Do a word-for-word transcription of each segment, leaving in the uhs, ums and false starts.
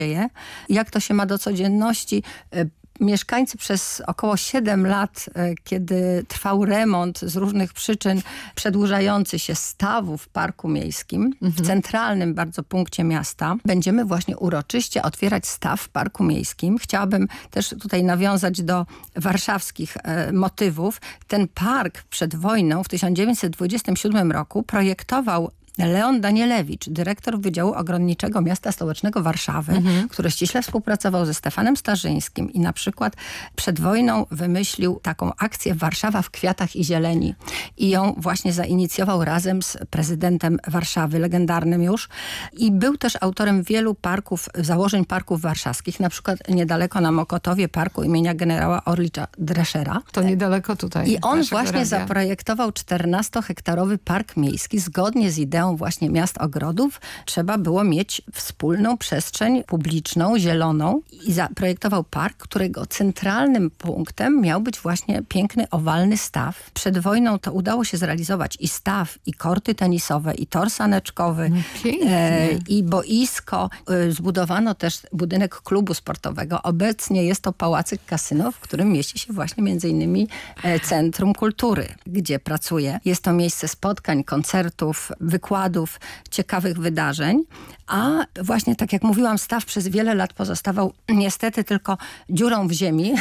dzieje. Jak to się ma do codzienności? Mieszkańcy przez około siedem lat, kiedy trwał remont z różnych przyczyn przedłużający się stawu w Parku Miejskim, mhm. w centralnym bardzo punkcie miasta, będziemy właśnie uroczyście otwierać staw w Parku Miejskim. Chciałabym też tutaj nawiązać do warszawskich e, motywów. Ten park przed wojną w tysiąc dziewięćset dwudziestym siódmym roku projektował Leon Danielewicz, dyrektor Wydziału Ogrodniczego Miasta Stołecznego Warszawy, mhm. który ściśle współpracował ze Stefanem Starzyńskim i na przykład przed wojną wymyślił taką akcję Warszawa w kwiatach i zieleni. I ją właśnie zainicjował razem z prezydentem Warszawy, legendarnym już. I był też autorem wielu parków, założeń parków warszawskich, na przykład niedaleko na Mokotowie parku imienia generała Orlicza Dreschera. To niedaleko tutaj. I on właśnie radia. zaprojektował czternastohektarowy park miejski zgodnie z ideą właśnie miast ogrodów. Trzeba było mieć wspólną przestrzeń publiczną, zieloną i zaprojektował park, którego centralnym punktem miał być właśnie piękny, owalny staw. Przed wojną to udało się zrealizować i staw, i korty tenisowe, i tor saneczkowy, no e, i boisko. E, zbudowano też budynek klubu sportowego. Obecnie jest to pałacyk kasyno, w którym mieści się właśnie między innymi e, Centrum Kultury, gdzie pracuje. Jest to miejsce spotkań, koncertów, wykładów, ciekawych wydarzeń, a właśnie tak jak mówiłam, staw przez wiele lat pozostawał niestety tylko dziurą w ziemi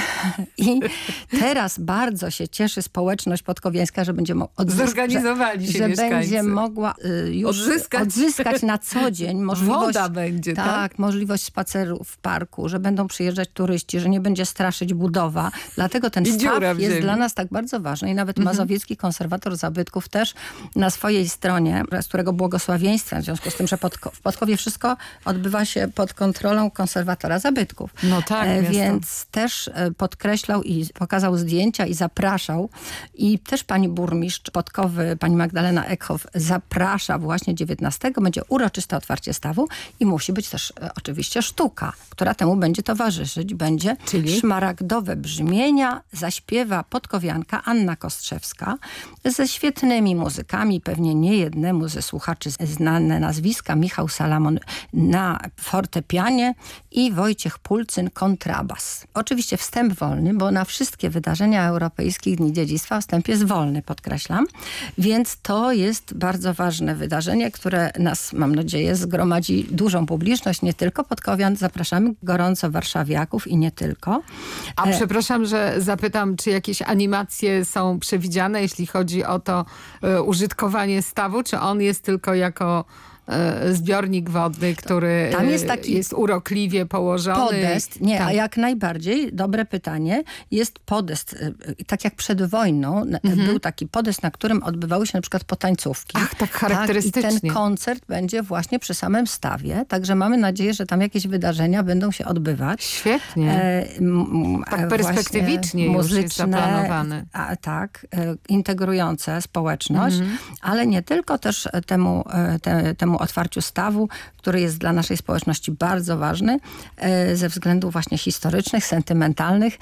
i teraz bardzo się cieszy społeczność podkowiańska, że będzie mogła odzyskać, Zorganizowali się że mieszkańcy. będzie mogła y, już odzyskać. odzyskać na co dzień możliwość, woda będzie, tak? tak, możliwość spaceru w parku, że będą przyjeżdżać turyści, że nie będzie straszyć budowa. Dlatego ten I staw jest ziemi. dla nas tak bardzo ważny i nawet Mhm. mazowiecki konserwator zabytków też na swojej stronie, z którego błogosławieństwem, w związku z tym, że pod, w Podkowie wszystko odbywa się pod kontrolą konserwatora zabytków. No tak, e, miasto. Więc też e, podkreślał i pokazał zdjęcia i zapraszał. I też pani burmistrz Podkowy, pani Magdalena Eckhoff zaprasza właśnie dziewiętnastego. Będzie uroczyste otwarcie stawu i musi być też e, oczywiście sztuka, która temu będzie towarzyszyć. Będzie Czyli? szmaragdowe brzmienia, zaśpiewa podkowianka Anna Kostrzewska ze świetnymi muzykami, pewnie nie jednemu ze słuchaczy znane nazwiska, Michał Salamon na fortepianie i Wojciech Pulcyn kontrabas. Oczywiście wstęp wolny, bo na wszystkie wydarzenia europejskich Dni Dziedzictwa wstęp jest wolny, podkreślam. Więc to jest bardzo ważne wydarzenie, które nas, mam nadzieję, zgromadzi dużą publiczność, nie tylko podkowian. Zapraszamy gorąco warszawiaków i nie tylko. A e... przepraszam, że zapytam, czy jakieś animacje są przewidziane, jeśli chodzi o to e, użytkowanie stawu, czy on jest tylko jako zbiornik wodny, który Tam jest, taki jest urokliwie położony. Podest, nie, tak. a jak najbardziej, dobre pytanie, jest podest, tak jak przed wojną mhm. był taki podest, na którym odbywały się na przykład potańcówki. Ach, tak charakterystycznie. Tak, i ten koncert będzie właśnie przy samym stawie, także mamy nadzieję, że tam jakieś wydarzenia będą się odbywać. Świetnie. E, m, tak perspektywicznie muzyczne, już jest zaplanowane. A, tak, e, integrujące społeczność, mhm. ale nie tylko też temu, te, temu otwarciu stawu, który jest dla naszej społeczności bardzo ważny, ze względów właśnie historycznych, sentymentalnych,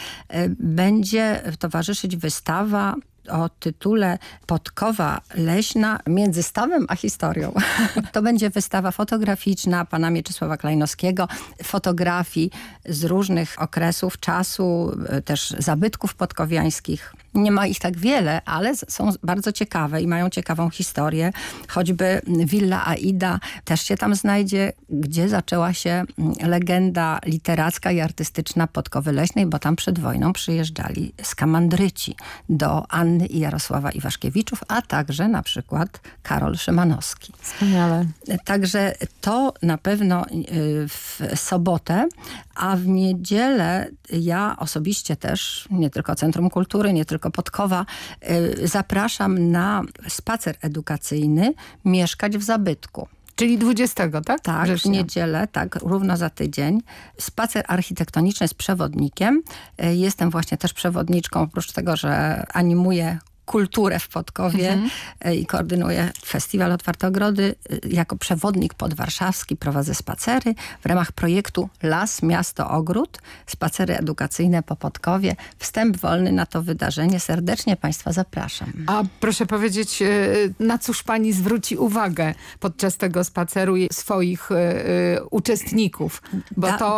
będzie towarzyszyć wystawa o tytule Podkowa Leśna między stawem a historią. To będzie wystawa fotograficzna pana Mieczysława Klejnowskiego, fotografii z różnych okresów czasu, też zabytków podkowiańskich. Nie ma ich tak wiele, ale są bardzo ciekawe i mają ciekawą historię. Choćby Villa Aida też się tam znajdzie, gdzie zaczęła się legenda literacka i artystyczna Podkowy Leśnej, bo tam przed wojną przyjeżdżali skamandryci do Anny i Jarosława Iwaszkiewiczów, a także na przykład Karol Szymanowski. Wspaniale. Także to na pewno w sobotę, a w niedzielę ja osobiście też, nie tylko Centrum Kultury, nie tylko Podkowa, zapraszam na spacer edukacyjny Mieszkać w zabytku. Czyli dwudziestego, tak? Tak, Września. w niedzielę, tak, równo za tydzień. Spacer architektoniczny z przewodnikiem. Jestem właśnie też przewodniczką, oprócz tego, że animuję kulturę w Podkowie Mhm. e, i koordynuję Festiwal Otwarte Ogrody. E, Jako przewodnik podwarszawski prowadzę spacery w ramach projektu Las, Miasto, Ogród. Spacery edukacyjne po Podkowie. Wstęp wolny na to wydarzenie. Serdecznie Państwa zapraszam. A proszę powiedzieć, e, na cóż pani zwróci uwagę podczas tego spaceru swoich e, e, uczestników? Bo Da- to